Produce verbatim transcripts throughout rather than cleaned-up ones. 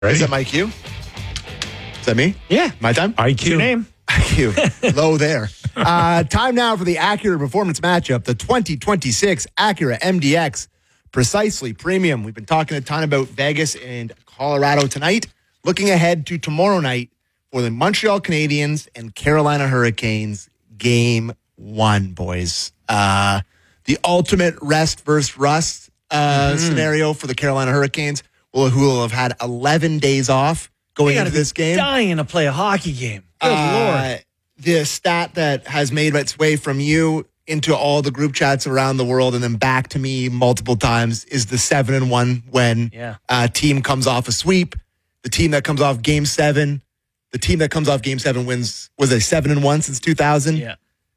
Ready? Is that my cue? Is that me? Yeah. My time? I Q. Your name. I Q. Low there. Uh, time now for the Acura Performance matchup, the twenty twenty-six Acura M D X Precisely Premium. We've been talking a ton about Vegas and Colorado tonight. Looking ahead to tomorrow night for the Montreal Canadiens and Carolina Hurricanes game one, boys. Uh, the ultimate rest versus rust uh, mm-hmm. scenario for the Carolina Hurricanes. Well, who will have had eleven days off going into this game. Dying to play a hockey game. Good uh, Lord. The stat that has made its way from you into all the group chats around the world and then back to me multiple times is the seven and one when yeah. a team comes off a sweep. The team that comes off game seven, the team that comes off game seven wins, was a seven and one since two thousand. Yeah.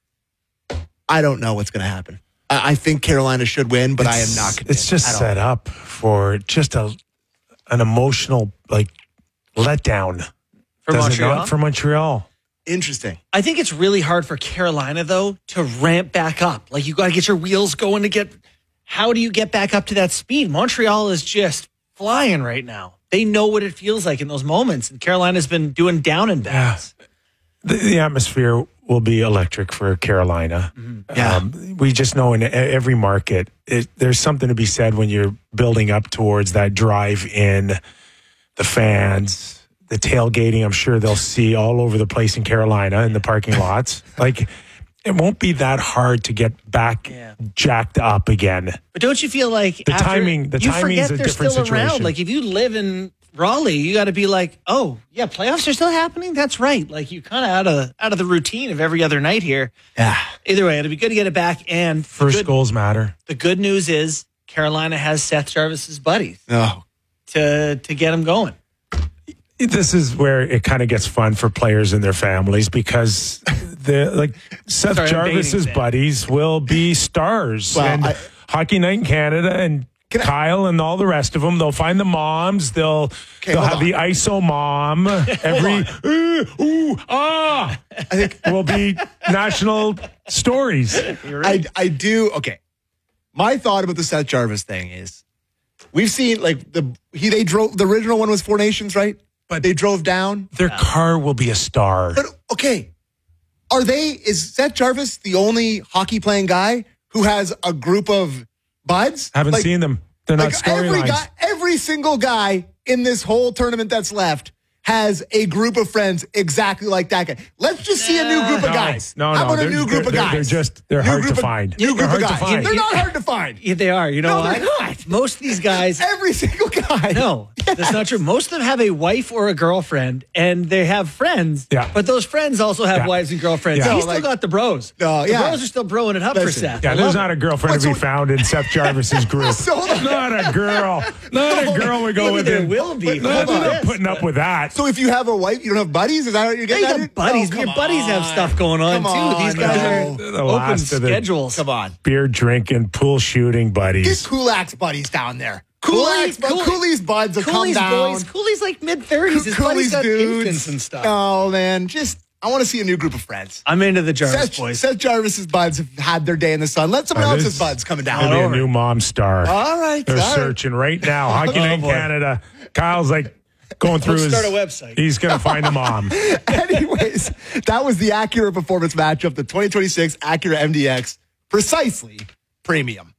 I don't know what's going to happen. I, I think Carolina should win, but it's, I am not convinced. It's just set up for just a an emotional like letdown for Does Montreal. It not for Montreal. Interesting. I think it's really hard for Carolina though to ramp back up. Like you got to get your wheels going to get. How do you get back up to that speed? Montreal is just flying right now. They know what it feels like in those moments, and Carolina's been doing down and backs. Yeah. The, the atmosphere will be electric for Carolina. Mm-hmm. Yeah. Um, we just know in every market, it, there's something to be said when you're building up towards that drive in, the fans, the tailgating. I'm sure they'll see all over the place in Carolina in the parking lots. Like, it won't be that hard to get back yeah. jacked up again. But don't you feel like the after, timing? The you timing is forget a they're different still situation. around? Like if you live in Raleigh, you got to be like, oh yeah, playoffs are still happening. That's right. Like you kind of out of out of the routine of every other night here. Yeah. Either way, it'll be good to get it back. And first good, goals matter. The good news is Carolina has Seth Jarvis's buddies oh. to to get him going. This is where it kind of gets fun for players and their families because the like Seth Sorry, Jarvis's buddies will be stars well, and I, Hockey Night in Canada and Kyle and all the rest of them. They'll find the moms. They'll okay, they'll have on. the I S O mom. Every ooh, ooh ah. I think will be national stories. Right. I I do okay. My thought about the Seth Jarvis thing is, we've seen like the he they drove the original one was Four Nations, right? But they drove down. Their yeah. car will be a star. But okay, are they? Is Seth Jarvis the only hockey playing guy who has a group of buds? Haven't like, seen them. They're like not storylines. Every, every single guy in this whole tournament that's left has a group of friends exactly like that guy. Let's just see a new group of no, guys. No, no, How about they're, a new group they're, of guys? They're just they're new hard to of, find. New they're group hard of guys. to find. They're not hard to find. Yeah, they are. You know no, what? they're not. Most of these guys. Every single guy. No, yeah. That's not true. Most of them have a wife or a girlfriend, and they have friends. Yeah. But those friends also have yeah. wives and girlfriends. Yeah. So he's no, still like, got the bros. No, the yeah. bros are still broing it up Listen, for Seth. Yeah, I there's love not it. a girlfriend What's to be so, found in Seth Jarvis's group. So, not a girl. Not a girl we go Maybe with. there him. will be. Not, Hold on. not putting up with that. so if you have a wife, you don't have buddies? Is that what you're Yeah, getting you at? got it? buddies. Oh, Your come buddies have on. stuff going on Come too. These on, guys no. are The open last of the schedules. Come on. Beer drinking, pool shooting buddies. Get Kulak's buddies down there. Cooley- Kulak's, Cooley- Cooley's buds have Cooley's come down. boys. Cooley's like mid thirties. His buddies Cooley's got dudes. infants and stuff. Oh man, just I want to see a new group of friends. I'm into the Jarvis Seth, boys. Seth Jarvis's buds have had their day in the sun. Let someone Oh, else's this- buds coming down. Maybe a over. new mom star. All right, They're all right. searching right now. Hockey Night in boy. Canada. Kyle's like going through Let's his. start a website. He's going to find a mom. Anyways, that was the Acura Performance matchup, the twenty twenty-six Acura M D X Precisely Premium.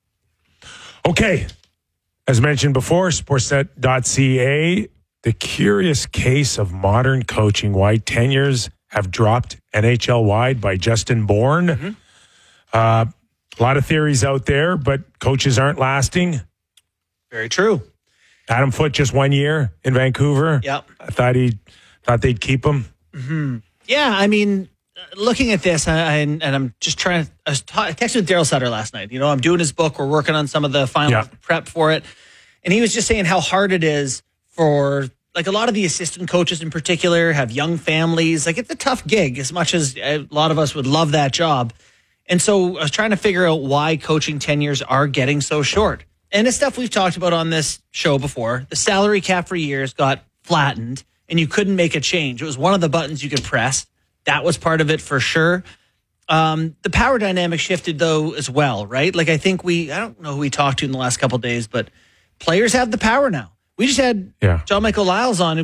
Okay. As mentioned before, sportsnet dot c a, the curious case of modern coaching, why tenures have dropped N H L-wide by Justin Bourne. Mm-hmm. Uh, a lot of theories out there, but coaches aren't lasting. Very true. Adam Foote just one year in Vancouver. Yep. I thought he thought they'd keep him. Mm-hmm. Yeah, I mean, looking at this, I, I, and I'm just trying to. I, was ta- I texted with Daryl Sutter last night. You know, I'm doing his book. We're working on some of the final yeah. prep for it, and he was just saying how hard it is for like a lot of the assistant coaches in particular have young families. Like it's a tough gig, as much as a lot of us would love that job. And so I was trying to figure out why coaching tenures are getting so short. And it's stuff we've talked about on this show before. The salary cap for years got flattened and you couldn't make a change. It was one of the buttons you could press. That was part of it for sure. Um, the power dynamic shifted though as well, right? Like I think we, I don't know who we talked to in the last couple of days, but players have the power now. We just had Yeah. John Michael Lyles on,